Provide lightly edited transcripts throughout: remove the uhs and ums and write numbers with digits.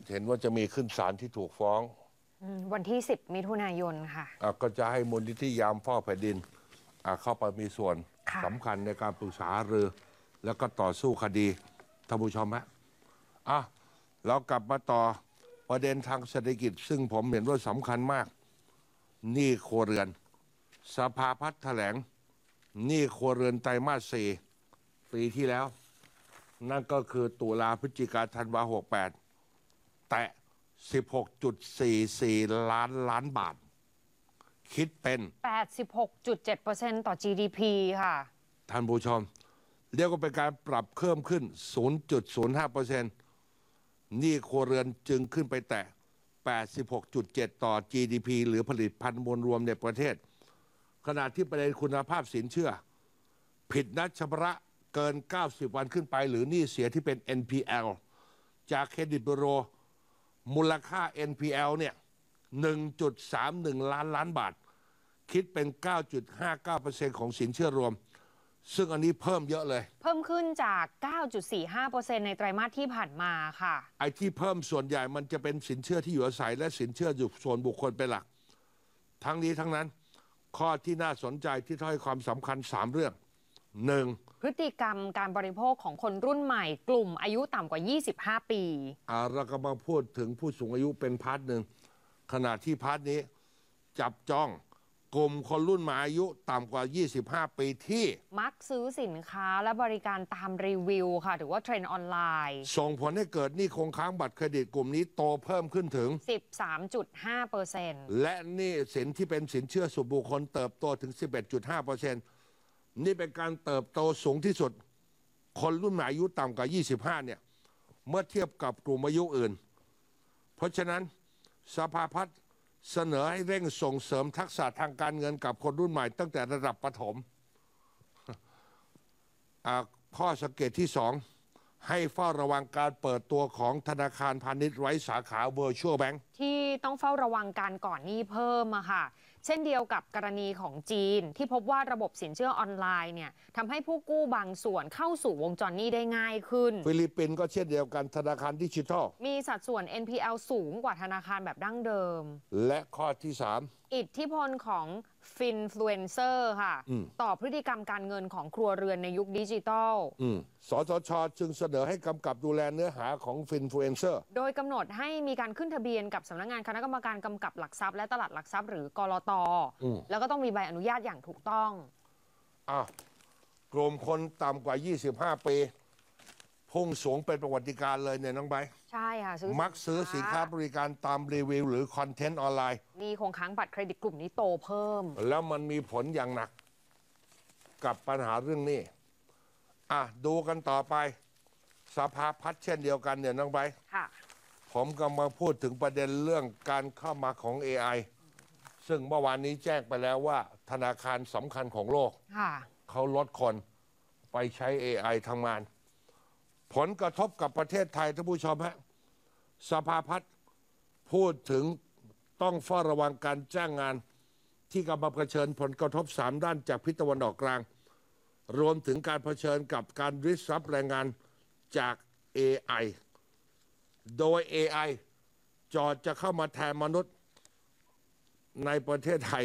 เห็นว่าจะมีขึ้นศาลที่ถูกฟ้องวันที่ 10 มิถุนายนค่ะก็จะให้มูลนิธิยามเฝ้าแผ่นดินเข้าไปมีส่วนสำคัญในการปรึกษาหรือแล้วก็ต่อสู้คดีท่านผู้ชมฮะเรากลับมาต่อประเด็นทางเศรษฐกิจซึ่งผมเห็นว่าสำคัญมากหนี้ครัวเรือนสภาพัฒน์แถลงหนี้ครัวเรือนไตรมาส 4 ปีที่แล้วนั่นก็คือตุลาพฤศจิกาธันวา68แตะ 16.44 ล้านบาทคิดเป็น 86.7% ต่อ GDP ค่ะท่านผู้ชมเรียกว่าเป็นการปรับเพิ่มขึ้น 0.05%หนี้ครัวเรือนจึงขึ้นไปแตะ 86.7 ต่อ GDP หรือผลิตภัณฑ์มวลรวมในประเทศขณะที่ประเด็นคุณภาพสินเชื่อผิดนัดชำระเกิน 90 วันขึ้นไปหรือหนี้เสียที่เป็น NPL จากเครดิตบูโรมูลค่า NPL เนี่ย 1.31 ล้านบาทคิดเป็น 9.59% ของสินเชื่อรวมซึ่งอันนี้เพิ่มเยอะเลยเพิ่มขึ้นจาก 9.45% ในไตรมาสที่ผ่านมาค่ะไอ้ที่เพิ่มส่วนใหญ่มันจะเป็นสินเชื่อที่อยู่อาศัยและสินเชื่ออยู่ส่วนบุคคลเป็นหลักทั้งนี้ทั้งนั้นข้อที่น่าสนใจที่ให้ความสำคัญ3เรื่อง 1. พฤติกรรมการบริโภคของคนรุ่นใหม่กลุ่มอายุต่ำกว่า25ปีเรากำลังพูดถึงผู้สูงอายุเป็นพาร์ทหนึ่งขณะที่พาร์ทนี้จับจ้องกลุ่มคนรุ่นใหม่อายุต่ำกว่า25ปีที่มักซื้อสินค้าและบริการตามรีวิวค่ะหรือว่าเทรนด์ออนไลน์ส่งผลให้เกิดหนี้คงค้างบัตรเครดิตกลุ่มนี้โตเพิ่มขึ้นถึง 13.5% และหนี้สินที่เป็นสินเชื่อส่วนบุคคลเติบโตถึง 11.5%นี่เป็นการเติบโตสูงที่สุดคนรุ่นใหม่อายุต่ำกว่า25เนี่ยเมื่อเทียบกับกลุ่มอายุอื่นเพราะฉะนั้นสภาพัฒน์เสนอให้เร่งส่งเสริมทักษะทางการเงินกับคนรุ่นใหม่ตั้งแต่ระดับประถมข้อสังเกตที่2ให้เฝ้าระวังการเปิดตัวของธนาคารพาณิชย์ไร้สาขา Virtual Bank ที่ต้องเฝ้าระวังการก่อนหนี้เพิ่มค่ะเช่นเดียวกับกรณีของจีนที่พบว่าระบบสินเชื่อออนไลน์เนี่ยทำให้ผู้กู้บางส่วนเข้าสู่วงจรหนี้ได้ง่ายขึ้นฟิลิปปินส์ก็เช่นเดียวกันธนาคารดิจิทัลมีสัดส่วน NPL สูงกว่าธนาคารแบบดั้งเดิมและข้อที่3 อิทธิพลของฟินฟลูเอนเซอร์ค่ะต่อพฤติกรรมการเงินของครัวเรือนในยุคดิจิทัลสสช.จึงเสนอให้กำกับดูแลเนื้อหาของฟินฟลูเอนเซอร์โดยกำหนดให้มีการขึ้นทะเบียนกับสำนักงานคณะกรรมการกำกับหลักทรัพย์และตลาดหลักทรัพย์หรือกลต.แล้วก็ต้องมีใบอนุญาตอย่างถูกต้องกลุ่มคนต่ำกว่า25ปีพุ่งสูงเป็นประวัติการเลยเนี่ยน้องใบใช่ค่ะมักซื้อสินค้าบริการตามรีวิวหรือคอนเทนต์ออนไลน์นี่คงค้างบัตรเครดิตกลุ่มนี้โตเพิ่มแล้วมันมีผลอย่างหนักกับปัญหาเรื่องนี้ดูกันต่อไปสภาพัฒน์เช่นเดียวกันเนี่ยน้องใบผมกำลังพูดถึงประเด็นเรื่องการเข้ามาของ AI ซึ่งเมื่อวานนี้แจ้งไปแล้วว่าธนาคารสำคัญของโลกเขาลดคนไปใช้ AI ทำงานผลกระทบกับประเทศไทยท่านผู้ชมฮะสภาพัฒน์พูดถึงต้องเฝ้าระวังการจ้างงานที่กำลังเผชิญผลกระทบ3ด้านจากพิษตะวันออกกลางรวมถึงการเผชิญกับการริดรับแรงงานจาก AI โดย AI จะเข้ามาแทนมนุษย์ในประเทศไทย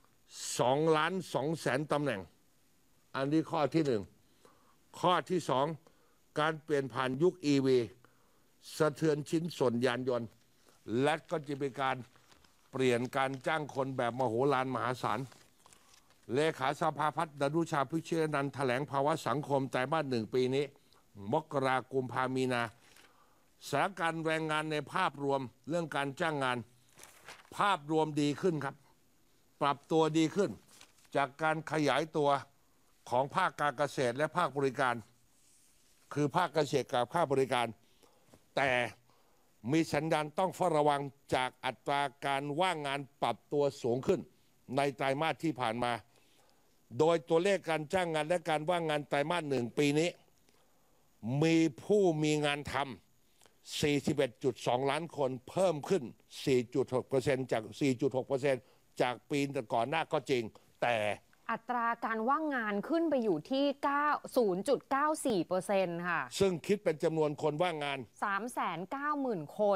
2,200,000 ตำแหน่งอันนี้ข้อที่1ข้อที่2การเปลี่ยนผ่านยุค EV สะเทือนชิ้นส่วนยานยนต์และก็จะเป็นการเปลี่ยนการจ้างคนแบบมโหฬารมหาศาลเลขาสภาพัฒน์ดนุชาพิเชษนันท์แถลงภาวะสังคมไตรมาส1ปีนี้มกราคมกุมภาพันธ์มีนาสถานการณ์แรงงานในภาพรวมเรื่องการจ้างงานภาพรวมดีขึ้นครับปรับตัวดีขึ้นจากการขยายตัวของภาคการเกษตรและภาคบริการคือภาคเกษตรกับภาคบริการแต่มีสัญญาณต้องเฝ้าระวังจากอัตราการว่างงานปรับตัวสูงขึ้นในไตรมาสที่ผ่านมาโดยตัวเลขการจ้างงานและการว่างงานไตรมาส1ปีนี้มีผู้มีงานทำ 41.2 ล้านคนเพิ่มขึ้น 4.6% จาก 4.6% จากปีก่อนหน้าก็จริงแต่อัตราการว่างงานขึ้นไปอยู่ที่ 0.94% ค่ะซึ่งคิดเป็นจำนวนคนว่างงาน 390,000 คน